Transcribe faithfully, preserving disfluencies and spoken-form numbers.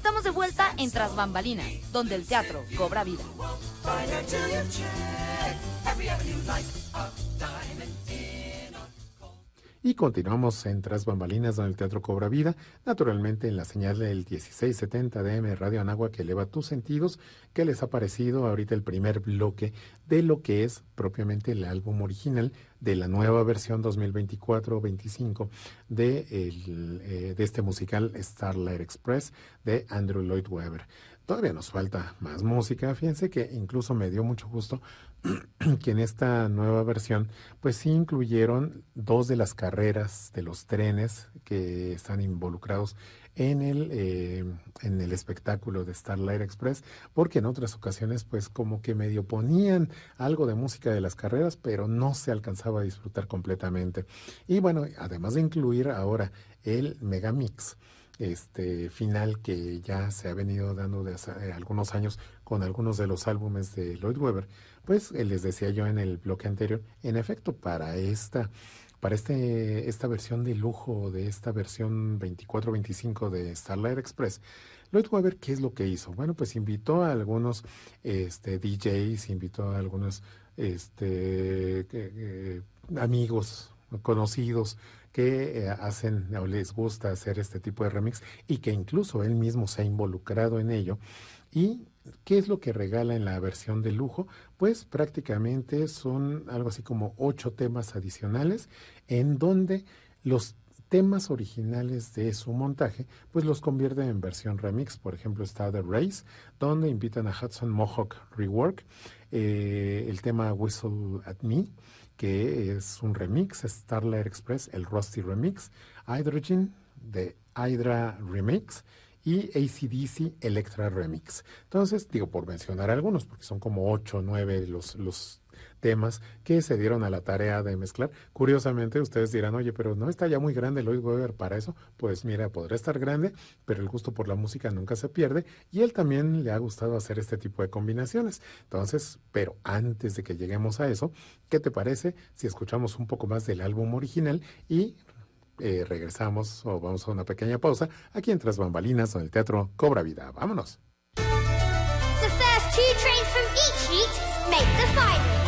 Estamos de vuelta en Tras Bambalinas, donde el teatro cobra vida. Y continuamos en Tras Bambalinas, donde el teatro cobra vida, naturalmente en la señal del dieciséis setenta D M Radio Anáhuac, que eleva tus sentidos. ¿Qué les ha parecido ahorita el primer bloque de lo que es propiamente el álbum original de la nueva versión dos mil veinticuatro veinticinco de, el, eh, de este musical Starlight Express de Andrew Lloyd Webber? Todavía nos falta más música. Fíjense que incluso me dio mucho gusto que en esta nueva versión pues sí incluyeron dos de las carreras de los trenes que están involucrados en el eh, en el espectáculo de Starlight Express, porque en otras ocasiones pues como que medio ponían algo de música de las carreras, pero no se alcanzaba a disfrutar completamente. Y bueno, además de incluir ahora el Megamix este final que ya se ha venido dando de hace eh, algunos años con algunos de los álbumes de Lloyd Webber, pues eh, les decía yo en el bloque anterior, en efecto, para esta para este esta versión de lujo, de esta versión veinticuatro veinticinco de Starlight Express, Lloyd Webber, ¿qué es lo que hizo? Bueno, pues invitó a algunos este, D Js, invitó a algunos este, eh, eh, amigos conocidos que eh, hacen o les gusta hacer este tipo de remix y que incluso él mismo se ha involucrado en ello. ¿Y qué es lo que regala en la versión de lujo? Pues prácticamente son algo así como ocho temas adicionales en donde los temas originales de su montaje pues los convierte en versión remix. Por ejemplo está The Race, donde invitan a Hudson Mohawk Rework, eh, el tema Whistle at Me, que es un remix, Starlight Express, el Rusty Remix, Hydrogen de Hydra Remix y A C D C Electra Remix. Entonces, digo, por mencionar algunos, porque son como ocho o nueve los, los temas que se dieron a la tarea de mezclar. Curiosamente, ustedes dirán, oye, pero ¿no está ya muy grande Lloyd Webber para eso? Pues mira, podrá estar grande, pero el gusto por la música nunca se pierde, y él también le ha gustado hacer este tipo de combinaciones. Entonces, pero antes de que lleguemos a eso, ¿qué te parece si escuchamos un poco más del álbum original y eh, regresamos o vamos a una pequeña pausa aquí en Tras Bambalinas, donde el teatro cobra vida? ¡Vámonos! The first two trains from each heat make the final.